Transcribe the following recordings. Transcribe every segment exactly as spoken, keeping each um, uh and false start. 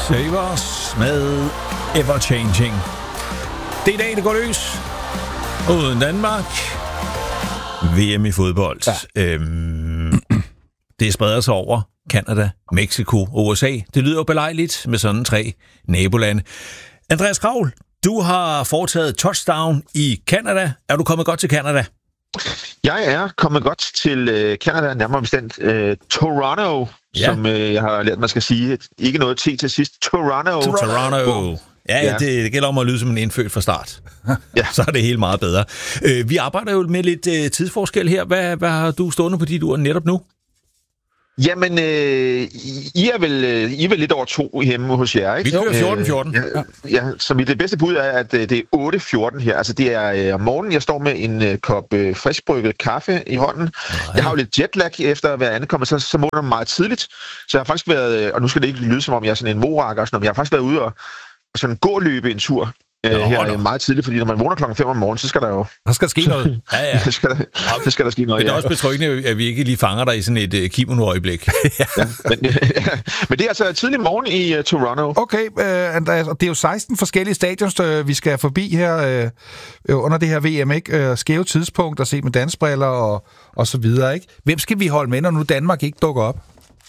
Save Us med Ever Changing. Det er i dag, det går løs. Uden Danmark. V M i fodbold. Ja. Øhm, det spreder sig over Canada, Mexico og U S A. Det lyder jo belejligt med sådan tre nabolande. Andreas Kraul, du har foretaget touchdown i Canada. Er du kommet godt til Canada? Jeg er kommet godt til øh, Canada, nærmere bestemt øh, Toronto, ja. som øh, jeg har lært, man skal sige. Ikke noget T til sidst. Toronto. Toronto. Ja, ja. Det, det gælder om at lyde som en indfødt fra start. Ja. Så er det helt meget bedre. Øh, vi arbejder jo med lidt øh, tidsforskel her. Hvad, hvad har du stående på dit ur netop nu? Jamen, øh, I, er vel, I er vel lidt over to hjemme hos jer, ikke? Vi kører fjorten fjorten. Øh, ja, ja, så mit bedste bud er, at det er otte fjorten her. Altså, det er øh, om morgenen, jeg står med en øh, kop øh, friskbrygget kaffe i hånden. Nej. Jeg har jo lidt jetlag efter at være ankommet, så, så måler meget tidligt. Så jeg har faktisk været, og nu skal det ikke lyde som om, jeg er sådan en morakker, men jeg har faktisk været ude og, og sådan gå og løbe en tur. Øh, Nå, her meget tidligt, fordi når man vågner klokken fem om morgenen, så skal der jo... Der skal ske noget. Ja, ja. så, skal der, så skal der ske noget, Men det er ja. også betryggende, at vi ikke lige fanger dig i sådan et uh, kimono-øjeblik. ja. ja, men, men det er altså tidlig morgen i uh, Toronto. Okay, uh, Andreas, og det er jo seksten forskellige stadions, uh, vi skal forbi her uh, under det her V M, ikke? Uh, skæve tidspunkt at se med dansbriller og, og så videre, ikke? Hvem skal vi holde med, når nu Danmark ikke dukker op?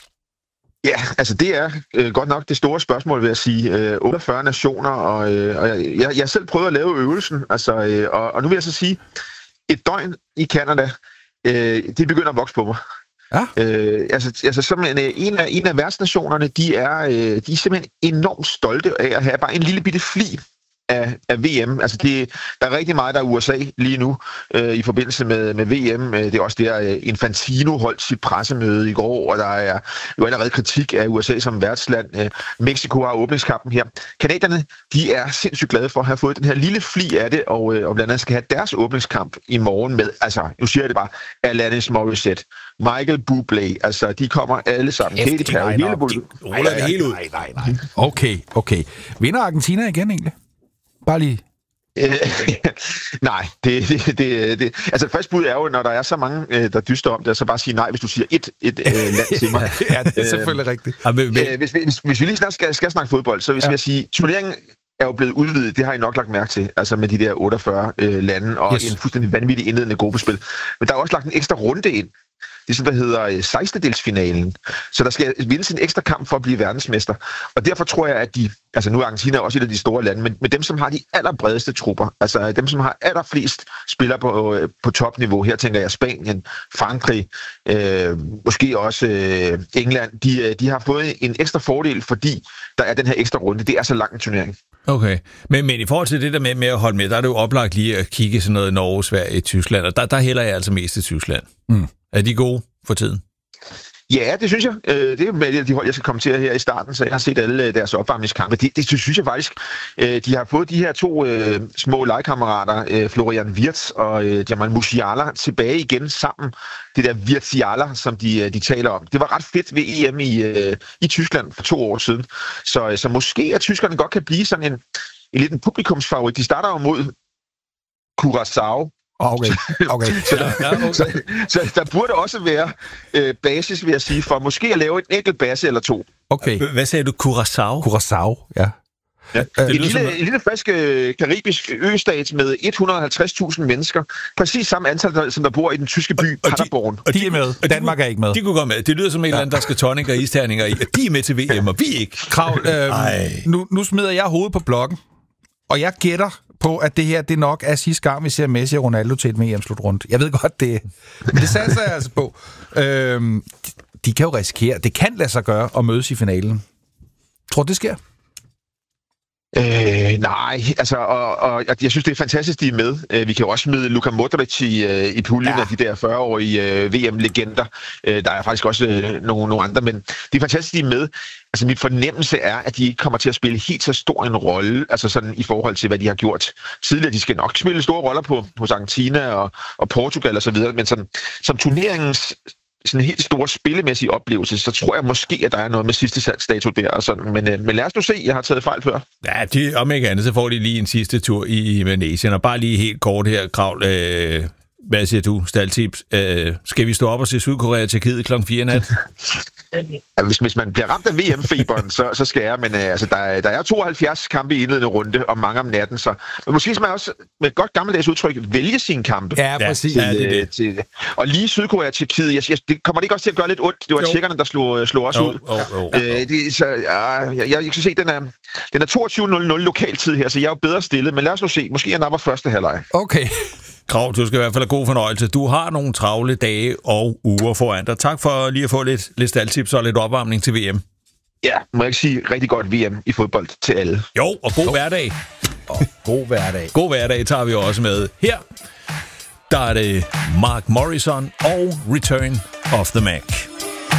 Ja, altså det er øh, godt nok det store spørgsmål, vil jeg sige. Øh, otteogfyrre nationer, og, øh, og jeg, jeg, jeg selv prøvede at lave øvelsen, altså, øh, og, og nu vil jeg så sige, et døgn i Canada, øh, det begynder at vokse på mig. Ja. Øh, altså, altså simpelthen, en af, en af værtsnationerne, de er, øh, de er simpelthen enormt stolte af at have bare en lille bitte fli af, af V M. Altså det, der er rigtig meget, der er U S A lige nu øh, i forbindelse med, med V M. Det er også der, øh, Infantino holdt sit pressemøde i går, og der er jo allerede kritik af U S A som værtsland. Øh, Mexico har åbningskampen her. Canadierne, de er sindssygt glade for at have fået den her lille fli af det, og, øh, og blandt andet skal have deres åbningskamp i morgen med, altså, nu siger jeg det bare, Alanis Morissette, Michael Bublé, altså, de kommer alle sammen. Katy Perry, hele bullet. Nej, nej, nej, nej, nej. Okay, okay. Vinder Argentina igen egentlig? Bare lige. Øh, nej, det, det, det, det... Altså, det første bud er jo, når der er så mange, øh, der dyster om det, så bare sige nej, hvis du siger et, et øh, land til mig. Ja, det er selvfølgelig øh, rigtigt. Øh, hvis, hvis, hvis vi lige snart skal, skal snakke fodbold, så hvis ja. jeg sige, turneringen er jo blevet udvidet, det har I nok lagt mærke til, altså med de der otteogfyrre øh, lande, og yes. en fuldstændig vanvittig indledende gruppespil. Men der er også lagt en ekstra runde ind. Det er sådan, der hedder sekstendedelsfinalen. Så der skal vindes en ekstra kamp for at blive verdensmester. Og derfor tror jeg, at de, altså nu er Argentina også et af de store lande, men med dem, som har de allerbredeste trupper, altså dem, som har allerflest spillere på, på topniveau, her tænker jeg Spanien, Frankrig, øh, måske også øh, England, de, de har fået en ekstra fordel, fordi der er den her ekstra runde. Det er så lang en turnering. Okay, men, men i forhold til det der med, med at holde med, der er det jo oplagt lige at kigge sådan noget Norge, Sverige, Tyskland, og der, der hælder jeg altså mest til Tyskland. Mm. Er de gode for tiden? Ja, det synes jeg. Det er med de hold, jeg skal kommentere her i starten, så jeg har set alle deres opvarmningskampe. Det, det synes jeg faktisk. De har fået de her to øh, små legekammerater, Florian Wirtz og øh, Jamal Musiala, tilbage igen sammen. Det der Wirtziala, som de, de taler om. Det var ret fedt ved E M i, øh, i Tyskland for to år siden. Så, så måske at tyskerne godt kan blive sådan en, en lidt en publikumsfavorit. De starter jo mod Curaçao. Okay, okay. så, der, ja, okay. Så, så der burde også være øh, basis, vil jeg sige, for måske at lave en enkelt base eller to. Okay. Hvad sagde du? Curaçao? Curaçao, ja. Ja. En, lille, som... en lille frisk øh, karibisk østat med et hundrede og halvtreds tusind mennesker. Præcis samme antal, som der bor i den tyske by Paderborn. Og de, og de er med. Og Danmark er ikke med. De kunne gå med. Det lyder som en ja. eller anden, der skal tonic og isterninger i. De er med til V M, og vi ikke. Krav, øh, nu, nu smider jeg hovedet på blokken, og jeg gætter på, at det her det nok er sidste gang, vi ser Messi og Ronaldo til et V M-slutrunde. Jeg ved godt, det men det satser jeg altså på. Øhm, de, de kan jo risikere, det kan lade sig gøre at mødes i finalen. Tror du, det sker? Øh, nej, altså, og, og jeg synes, det er fantastisk, de er med. Øh, vi kan jo også smide Luka Modric i, øh, i puljen ja. af de der fyrre-årige øh, V M-legender. Øh, der er faktisk også øh, nogle, nogle andre, men det er fantastisk, de er med. Altså, min fornemmelse er, at de ikke kommer til at spille helt så stor en rolle, altså sådan i forhold til, hvad de har gjort tidligere. De skal nok spille store roller på, hos Argentina og, og Portugal og så videre, men sådan, som turneringens sådan en helt stor spillemæssig oplevelse, så tror jeg måske, at der er noget med sidste salgsdato der. Og sådan. Men, men lad os nu se, jeg har taget fejl før. Ja, de, om ikke andet, så får de lige en sidste tur i Indonesien. Og bare lige helt kort her, Kraul. Øh, Hvad siger du, Staltips? Øh, skal vi stå op og se Sydkorea og Tjekkiet klokken fire nat? Ja, hvis, hvis man bliver ramt af V M-feberen, så, så skal jeg, men øh, altså, der, er, der er tooghalvfjerds kampe i indledende runde, og mange om natten, så men måske skal man også med et godt gammeldags udtryk vælge sine kampe. Ja, præcis. Til, Ja, det er det. Til, og lige Sydkorea og Tjekkiet, jeg, jeg, det kommer det ikke også til at gøre lidt ondt? Det var tjekkerne, der slog, slog os Jo, ud. jo, jo. Øh, det, så, ja, jeg, jeg, jeg kan se, den er, den er toogtyve nul nul lokaltid her, så jeg er jo bedre stillet, men lad os nu se. Måske jeg napper første halvleg. Okay. Krav, du skal i hvert fald have god fornøjelse. Du har nogle travle dage og uger foran dig. Tak for lige at få lidt, lidt staldtips og lidt opvarmning til V M. Ja, må jeg ikke sige rigtig godt V M i fodbold til alle. Jo, og god hverdag. Og god hverdag. God hverdag tager vi også med. Her, der er det Mark Morrison og Return of the Mac.